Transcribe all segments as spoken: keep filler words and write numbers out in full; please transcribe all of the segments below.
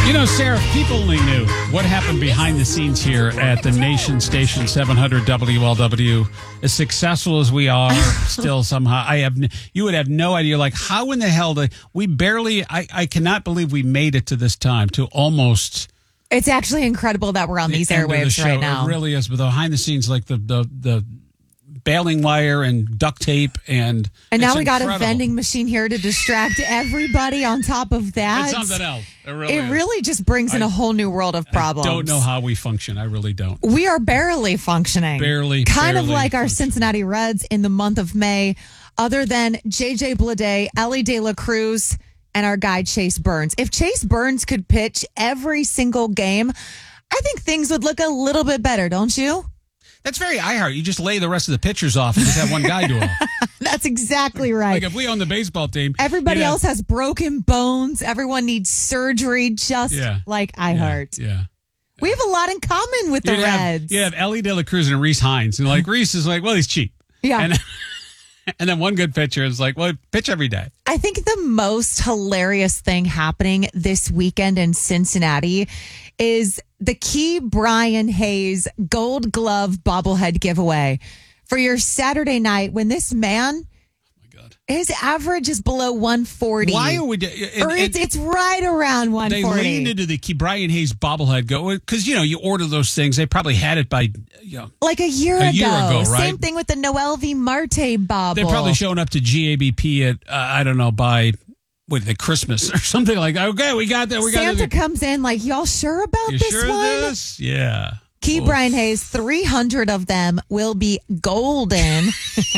You know, Sarah, if people only knew what happened behind the scenes here at the Nation Station seven hundred W L W, as successful as we are, still somehow, I have, you would have no idea, like, how in the hell did we barely, I, I cannot believe we made it to this time, to almost. It's actually incredible that we're on these airwaves right now. It really is, but behind the scenes, like the, the, the, baling wire and duct tape and and now we incredible. got a vending machine here to distract everybody on top of that. It's something else. It really, it really just brings in I, a whole new world of problems. I don't know how we function. I really don't. We are barely functioning. Barely. Kind barely of like our function. Cincinnati Reds in the month of May, other than J J Bleday, Ellie De La Cruz, and our guy Chase Burns. If Chase Burns could pitch every single game, I think things would look a little bit better, don't you? That's very iHeart. You just lay the rest of the pitchers off and just have one guy do it all. That's exactly right. Like if we own the baseball team. Everybody have, else has broken bones. Everyone needs surgery just yeah, like iHeart. Yeah, yeah. We have a lot in common with the You'd Reds. Have, you have Ellie De La Cruz and Reese Hines. And like Reese is like, well, he's cheap. Yeah. And, and then one good pitcher is like, well, pitch every day. I think the most hilarious thing happening this weekend in Cincinnati is the Key Brian Hayes Gold Glove bobblehead giveaway for your Saturday night when this man, oh my God, his average is below one forty. Why are we? Do, it, or it's, it, it's right around one forty. They leaned into the Key Brian Hayes bobblehead go because you know you order those things. They probably had it by you know like a year a ago. Year ago, right? Same thing with the Noel V. Marte bobble. They're probably showing up to G A B P at uh, I don't know by. What, the Christmas or something like that. Okay, we got that. We got Santa that. comes in like, y'all sure about you this sure one? This? Yeah. Key Oof. Brian Hayes, three hundred of them will be golden.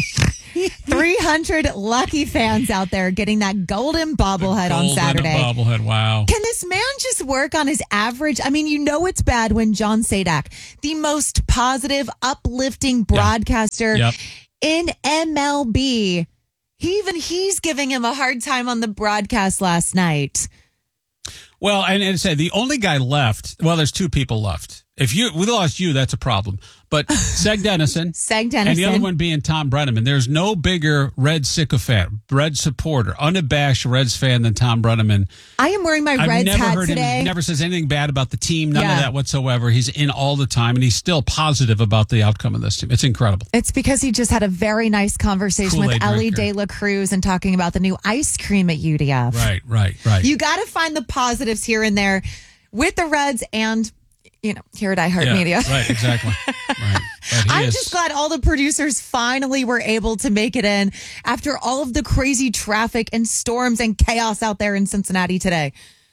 three hundred lucky fans out there getting that golden bobblehead golden on Saturday. Bobblehead, wow. Can this man just work on his average? I mean, you know it's bad when John Sadak, the most positive, uplifting broadcaster Yep. in M L B, He even he's giving him a hard time on the broadcast last night. Well, and, and say the only guy left. Well, there's two people left. If you we lost you, that's a problem. But Seg Dennison, Seg Dennison, and the other one being Tom Brenneman. There's no bigger Red sycophant, Red supporter, unabashed Reds fan than Tom Brenneman. I am wearing my I've Reds never hat heard today. Him, never says anything bad about the team. None Yeah. of that whatsoever. He's in all the time, and he's still positive about the outcome of this team. It's incredible. It's because he just had a very nice conversation Kool-Aid with Ellie drinker. De La Cruz and talking about the new ice cream at U D F. Right, right, right. You got to find the positives here and there with the Reds and, you know, here at iHeartMedia. Yeah, right, exactly. Right. But he I'm is- just glad all the producers finally were able to make it in after all of the crazy traffic and storms and chaos out there in Cincinnati today.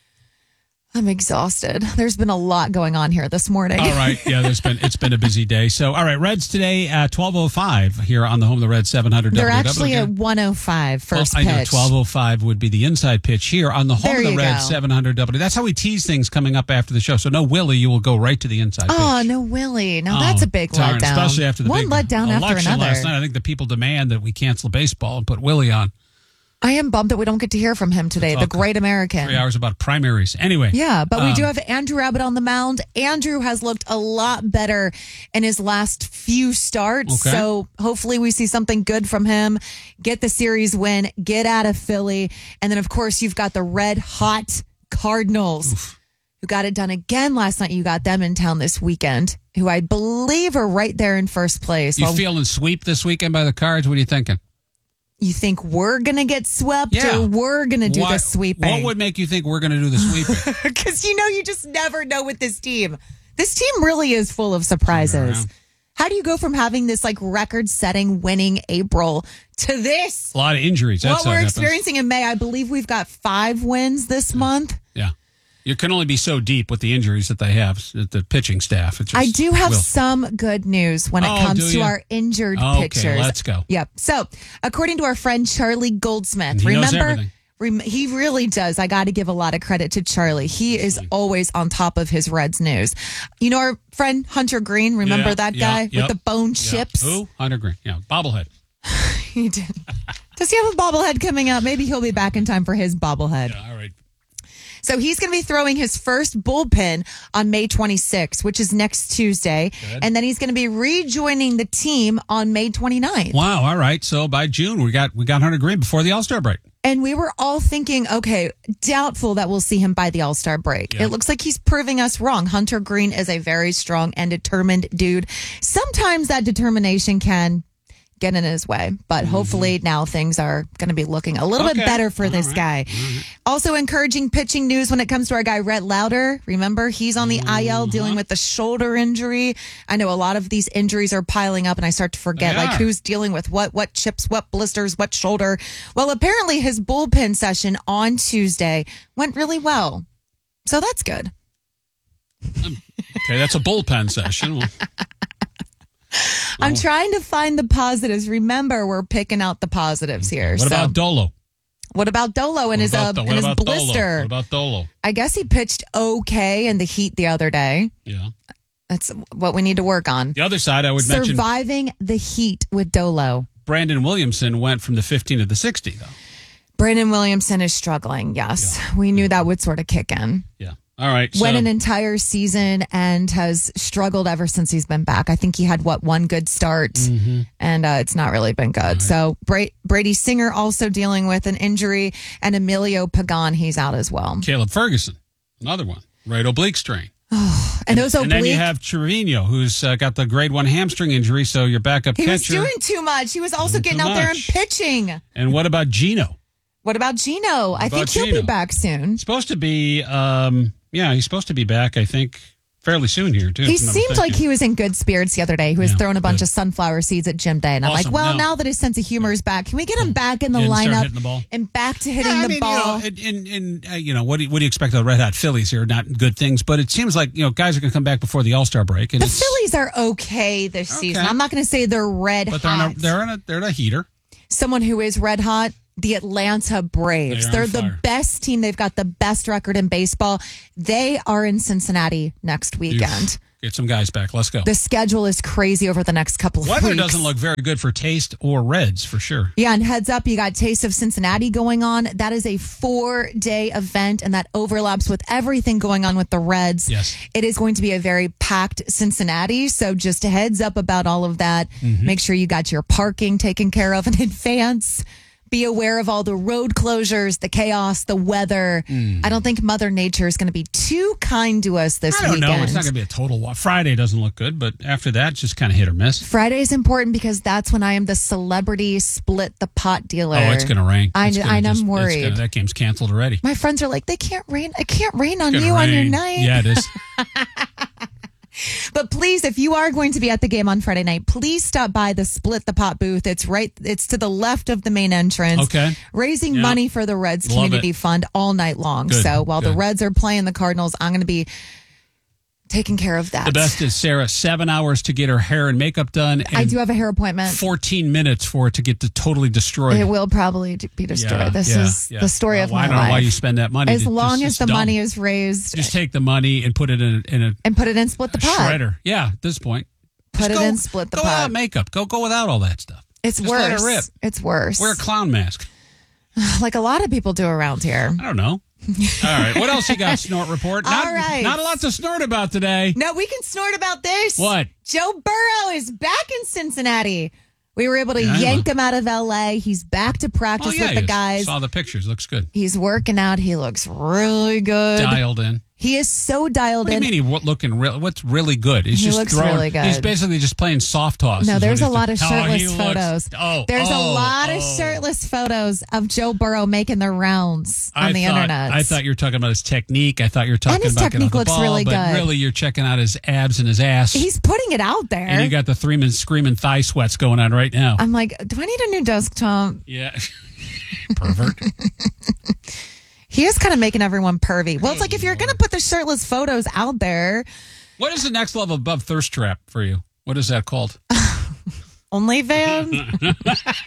I'm exhausted. There's been a lot going on here this morning. All right. Yeah, there's been it's been a busy day. So, all right, Reds today at twelve oh five here on the home of the Reds seven hundred. They're W W actually again. at one oh five first well, I know pitch. twelve oh five would be the inside pitch here on the home There of the you Reds go. seven hundred W. That's how we tease things coming up after the show. So no Willie, you will go right to the inside Oh, pitch. no, Willie. No, that's a big Oh, darn, letdown. Especially after the One big letdown after election another. last night. I think the people demand that we cancel baseball and put Willie on. I am bummed that we don't get to hear from him today, the great American. Three hours about primaries. Anyway. Yeah, but we um, do have Andrew Abbott on the mound. Andrew has looked a lot better in his last few starts. Okay. So hopefully we see something good from him. Get the series win, get out of Philly. And then, of course, you've got the red hot Cardinals Oof. who got it done again last night. You got them in town this weekend, who I believe are right there in first place. You Well, feeling sweep this weekend by the Cards? What are you thinking? you think we're going to get swept Yeah. or we're going to do Why- the sweeping? What would make you think we're going to do the sweeping? Because you know, you just never know with this team. This team really is full of surprises. Around. How do you go from having this like record-setting winning April to this? A lot of injuries. That's what how it we're happens. experiencing in May, I believe we've got five wins this month. Yeah. You can only be so deep with the injuries that they have, the pitching staff. It just I do have will. some good news when it Oh, comes do to ya? our injured Okay, pitchers. let's go. Yep. So, according to our friend Charlie Goldsmith, He knows remember, everything. rem- he really does. I got to give a lot of credit to Charlie. He is always on top of his Reds news. You know our friend Hunter Green. Remember Yeah, that yeah, guy yep, with the bone yeah. chips? Who? Hunter Green. Yeah, bobblehead. He did. Does he have a bobblehead coming up? Maybe he'll be back in time for his bobblehead. Yeah, all right. So he's going to be throwing his first bullpen on May twenty-sixth, which is next Tuesday. Good. And then he's going to be rejoining the team on May twenty-ninth. Wow. All right. So by June, we got we got Hunter Green before the All-Star break. And we were all thinking, okay, doubtful that we'll see him by the All-Star break. Yeah. It looks like he's proving us wrong. Hunter Green is a very strong and determined dude. Sometimes that determination can get in his way, but mm-hmm. hopefully now things are going to be looking a little okay. bit better for all this right. guy. Right. Also encouraging pitching news when it comes to our guy, Rhett Lauder. Remember, he's on the mm-hmm. I L dealing with the shoulder injury. I know a lot of these injuries are piling up and I start to forget like who's dealing with what, what chips, what blisters, what shoulder. Well, apparently his bullpen session on Tuesday went really well. So that's good. Um, okay, that's a bullpen session. Well, I'm trying to find the positives. Remember, we're picking out the positives here. What so. about Dolo? What about Dolo and What his, about, uh, what and his about blister? Dolo? What about Dolo? I guess he pitched okay in the heat the other day. Yeah. That's what we need to work on. The other side, I would mention surviving the heat with Dolo. Brandon Williamson went from the fifteen to the sixty, though. Brandon Williamson is struggling, yes. Yeah. We knew that would sort of kick in. Yeah. All right. Went so, an entire season and has struggled ever since he's been back. I think he had, what, one good start, mm-hmm. and uh, it's not really been good. Right. So Bra- Brady Singer also dealing with an injury, and Emilio Pagan, he's out as well. Caleb Ferguson, another one, right oblique strain. Oh, and those oblique. And then you have Trevino, who's uh, got the grade one hamstring injury, so your backup he catcher. He was doing too much. He was also getting getting out much. there and pitching. And what about Gino? What about Gino? What I about think he'll Gino? be back soon. Supposed to be, um, yeah, he's supposed to be back, I think, fairly soon here, too. He seemed like he was in good spirits the other day. He was yeah, throwing a bunch good. of sunflower seeds at gym day. And I'm awesome. like, well, now, now that his sense of humor is back, can we get him back in the yeah, and start lineup hitting the ball. and back to hitting yeah, I the mean, ball? You know, and, and, uh, you know, what do you, what do you expect of the Red Hot Phillies here? Not good things, but it seems like, you know, guys are going to come back before the All-Star break. And the it's, Phillies are okay this Okay. season. I'm not going to say they're red but they're hot. in a, they're in a, they're in a heater. Someone who is red hot, the Atlanta Braves. They are They're on the fire. best team. They've got the best record in baseball. They are in Cincinnati next weekend. Get some guys back. Let's go. The schedule is crazy over the next couple of Weather weeks. doesn't look very good for Taste or Reds, for sure. Yeah, and heads up, you got Taste of Cincinnati going on. That is a four-day event, and that overlaps with everything going on with the Reds. Yes. It is going to be a very packed Cincinnati, so just a heads up about all of that. Mm-hmm. Make sure you got your parking taken care of in advance. Be aware of all the road closures, the chaos, the weather. Mm. I don't think Mother Nature is going to be too kind to us this I don't weekend. know. It's not going to be a total walk. Friday doesn't look good, but after that, it's just kind of hit or miss. Friday is important because that's when I am the celebrity split the pot dealer. Oh, it's going to rain. I, It's gonna I, just- I'm it's worried. gonna- that game's canceled already. My friends are like, they can't rain. I can't rain on It's you gonna on your rain. night. Yeah, it is. But please, if you are going to be at the game on Friday night, please stop by the Split the Pot booth. It's right. It's to the left of the main entrance. Okay. Raising Yeah. money for the Reds Love Community it. Fund all night long. Good, So while the good. Reds are playing the Cardinals, I'm going to be taking care of that. The best is Sarah, seven hours to get her hair and makeup done. And I do have a hair appointment. fourteen minutes for it to get to totally destroyed. It will probably be destroyed. Yeah, this yeah, is yeah. the story Well, of I my don't know life. why you spend that money. As It long just- as it's the dumb. money is raised Just take the money and put it in a, in a and put it in Split the Pot. shredder. Yeah, at this point. Put Just it go- in Split the go Pot. without makeup. Go go without all that stuff. It's Just worse. let it rip. It's worse. Wear a clown mask. Like a lot of people do around here. I don't know. All right. What else you got, Snort Report? Not, All right. Not a lot to snort about today. No, we can snort about this. What? Joe Burrow is back in Cincinnati. We were able to Yeah, I yank know. him out of L A. He's back to practice Oh, yeah, with the you guys. saw the pictures. Looks good. He's working out. He looks really good. Dialed in. He is so dialed What do you in. mean he wa- looking real? What's really good? He's He just looks throwing. really good. He's basically just playing soft toss. No, is there's what a he's lot doing. of Oh, shirtless he looks- photos. oh, There's oh, a lot of oh. shirtless photos of Joe Burrow making the rounds on I the thought, internet. I thought you were talking about his technique. I thought you were talking his about getting technique off the looks ball, really but good. really you're checking out his abs and his ass. He's putting it out there. and you got the three men screaming thigh sweats going on right now. I'm like, do I need a new desktop? yeah. Pervert. He is kind of making everyone pervy. Well, it's like if you're going to put the shirtless photos out there, What is the next level above thirst trap for you? What is that called? OnlyFans.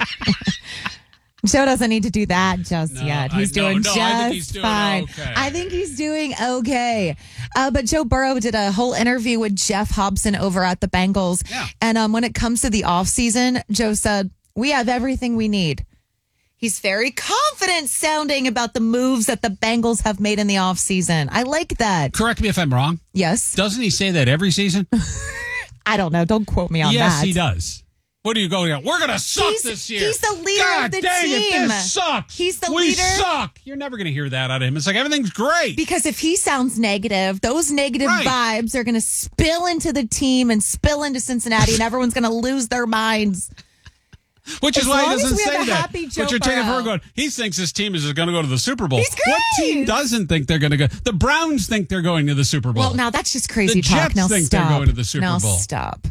Joe doesn't need to do that just No, yet. I- He's no, doing no, I just think he's doing fine. okay. I think he's doing okay. Uh, but Joe Burrow did a whole interview with Jeff Hobson over at the Bengals. Yeah. And um, when it comes to the offseason, Joe said, we have everything we need. He's very confident sounding about the moves that the Bengals have made in the offseason. I like that. Correct me if I'm wrong. Yes. Doesn't he say that every season? I don't know. Don't quote me on yes, that. he does. What are you going at? We're going to suck He's- this year. he's the leader God of the dang team. It, this sucks. He's the we leader. suck. You're never going to hear that out of him. It's like everything's great. Because if he sounds negative, those negative Right. vibes are going to spill into the team and spill into Cincinnati, and everyone's going to lose their minds. Which is As why he long as doesn't we have say a that. happy Joe But you're taking Burrow. for going, he thinks his team is going to go to the Super Bowl. He's What great. team doesn't think they're going to go? The Browns think they're going to the Super Bowl. Well, now that's just crazy The talk. Jets Now think stop. they're going to the Super now Bowl. stop.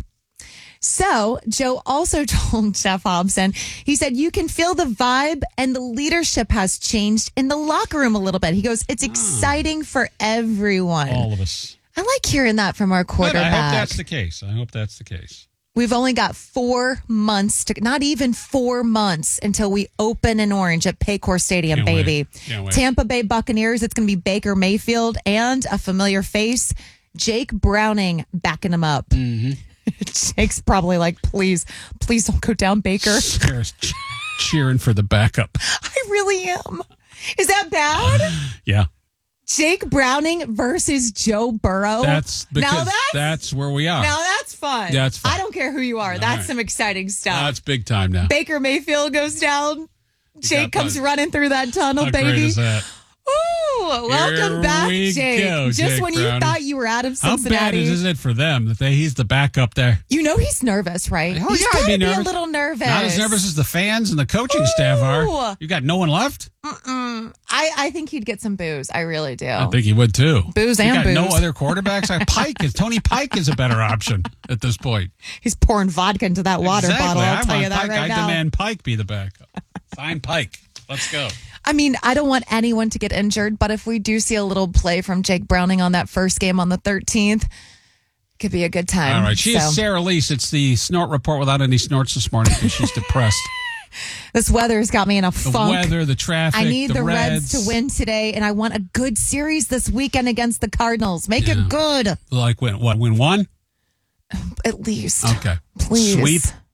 So Joe also told Jeff Hobson, he said, you can feel the vibe and the leadership has changed in the locker room a little bit. He goes, it's exciting for everyone. All of us. I like hearing that from our Good. I quarterback. hope that's the case. I hope that's the case. We've only got four months to, not even four months until we open in Orange at Paycor Stadium, Can't baby. wait. Can't wait. Tampa Bay Buccaneers, it's going to be Baker Mayfield and a familiar face, Jake Browning, backing him up. Mm-hmm. Jake's probably like, please, please don't go down, Baker. Sarah's ch- cheering for the backup. I really am. Is that bad? Yeah. Jake Browning versus Joe Burrow. That's because now that's, that's where we are. now that's fun. That's fun. I don't care who you are. That's right. some exciting stuff. That's big time now. Baker Mayfield goes down. Jake got comes fun. running through that tunnel, How great baby. is that? Ooh, welcome Here back, we Jake. go, Just Jake when you Browning. thought you were out of How bad Cincinnati. is it for them that they, he's the backup there? You know he's nervous, right? Oh, he's yeah, I'd gotta be be, a nervous. little nervous. Not as nervous as the fans and the coaching staff Ooh. are. You got no one left? I, I think he'd get some booze. I really do. I think he would too. Booze you and got no booze. other quarterbacks. Like Pike is Tony Pike is a better option at this point. He's pouring vodka into that water exactly. bottle. I'll I tell want you that Pike. right I now. demand Pike be the backup. Sign Pike. Let's go. I mean, I don't want anyone to get injured, but if we do see a little play from Jake Browning on that first game on the thirteenth, it could be a good time. All right. She So, is Sarah Lease. It's the snort report without any snorts this morning because she's depressed. this weather's got me in a The funk. weather, the traffic, I need the, Reds. Reds to win today, and I want a good series this weekend against the Cardinals. Make Yeah. it good, Like win what? Win one? at least. Okay. Please. Sweep.